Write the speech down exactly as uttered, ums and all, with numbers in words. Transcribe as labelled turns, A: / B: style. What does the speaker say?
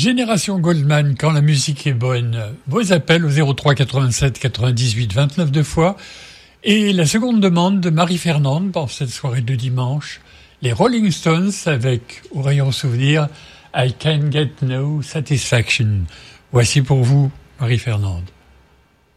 A: Génération Goldman, quand la musique est bonne. Vos appels au zéro trois quatre-vingt-sept quatre-vingt-dix-huit vingt-neuf deux fois. Et la seconde demande de Marie-Fernande pour cette soirée de dimanche. Les Rolling Stones avec, au rayon souvenir, I Can't Get No Satisfaction. Voici pour vous, Marie-Fernande.